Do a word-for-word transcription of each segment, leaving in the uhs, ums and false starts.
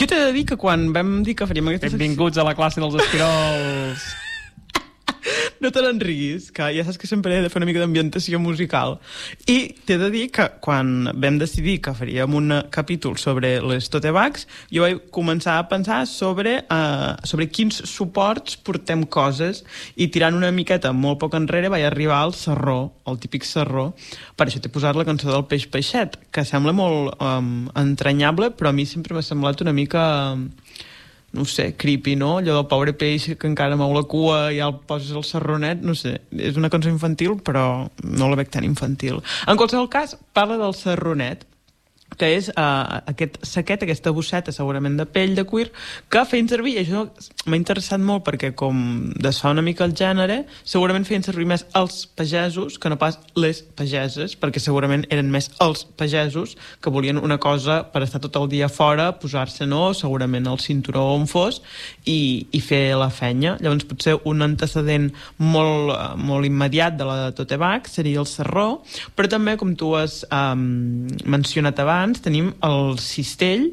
Jo t'he de dir que quan vam dir que faríem aquesta secció... Benvinguts a la classe dels esquirols. No te n'enriguis, que ja saps que sempre he de fer una mica d'ambientació musical. I t'he de dir que quan vam decidir que faríem un capítol sobre les tote bags, jo vaig començar a pensar sobre, uh, sobre quins suports portem coses, i tirant una miqueta molt poc enrere vaig arribar al sarró, el típic sarró. Per això t'he posat la cançó del Peix Peixet, que sembla molt um, entranyable, però a mi sempre m'ha semblat una mica... no sé, creepy, no? Allò del pobre peix que encara mou la cua i ja el poses al sarronet, no sé. És una cançó infantil, però no la veig tan infantil. En qualsevol cas, parla del sarronet, que és uh, aquest saquet, aquesta bosseta segurament de pell, de cuir, que feien servir, i això m'ha interessat molt perquè com desfà una mica el gènere, segurament feien servir més els pagesos que no pas les pageses, perquè segurament eren més els pagesos que volien una cosa per estar tot el dia fora, posar-se, no, segurament el cinturó on fos, i, i fer la feina. Llavors potser un antecedent molt, molt immediat de la tote bag seria el sarró, però també, com tu has um, mencionat abans, tenim el cistell.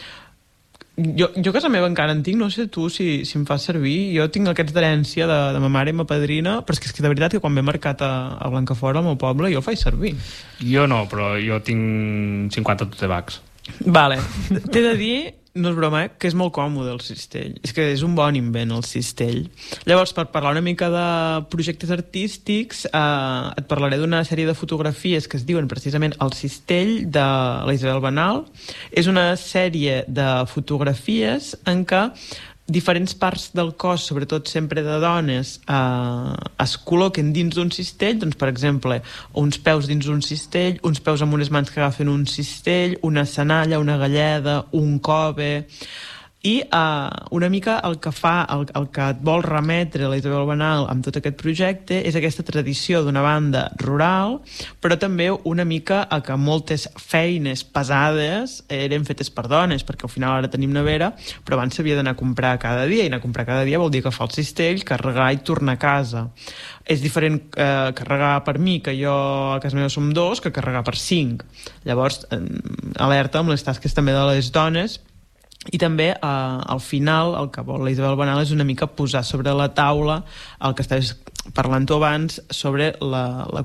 Jo, jo a casa meva encara en tinc, no sé tu si, si em fa servir. Jo tinc aquests d'herència de, de ma mare i ma padrina, però és que, és que de veritat que quan ve mercat a, a Blancafort, al meu poble, jo el faig servir. Jo no, però jo tinc cinquanta tote bags. Vale. T'he de dir, no és broma, eh, que és molt còmode el cistell. És que és un bon invent, el cistell. Llavors, per parlar una mica de projectes artístics, eh, et parlaré d'una sèrie de fotografies que es diuen precisament El cistell, de la Isabel Benal. És una sèrie de fotografies en què diferents parts del cos, sobretot sempre de dones, eh, es col·loquen dins d'un cistell, doncs, per exemple, uns peus dins d'un cistell, uns peus amb unes mans que agafen un cistell, una senalla, una galleda, un cove... I uh, una mica el que fa, el, el que et vol remetre la Isabel Benal amb tot aquest projecte és aquesta tradició d'una banda rural, però també una mica a que moltes feines pesades eren fetes per dones, perquè al final ara tenim nevera, però abans s'havia d'anar a comprar cada dia, i anar a comprar cada dia vol dir agafar el cistell, carregar i tornar a casa. És diferent eh, carregar per mi, que jo a casa meva som dos, que carregar per cinc. Llavors, eh, alerta amb les tasques també de les dones. I també, eh, al final, el que vol la Isabel Benal és una mica posar sobre la taula el que estaves parlant tu abans sobre la, la